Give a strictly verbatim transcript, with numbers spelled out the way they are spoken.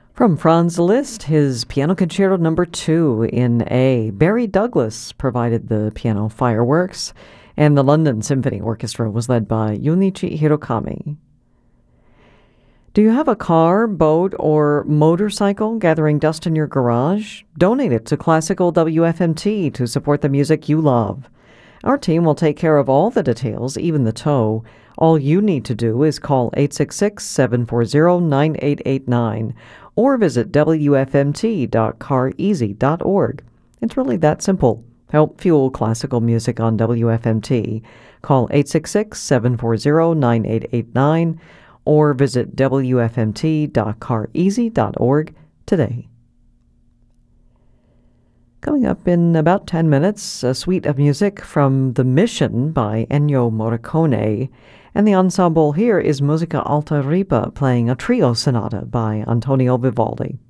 From Franz Liszt, his Piano Concerto Number two in A. Barry Douglas provided the piano fireworks, and the London Symphony Orchestra was led by Junichi Hirokami. Do you have a car, boat, or motorcycle gathering dust in your garage? Donate it to Classical W F M T to support the music you love. Our team will take care of all the details, even the tow. All you need to do is call eight six six, seven four zero, nine eight eight nine or visit w f m t dot car easy dot org. It's really that simple. Help fuel classical music on W F M T. Call eight six six, seven four zero, nine eight eight nine or visit w f m t dot car easy dot org today. Coming up in about ten minutes, a suite of music from The Mission by Ennio Morricone, and the ensemble here is Musica Alta Ripa playing a trio sonata by Antonio Vivaldi.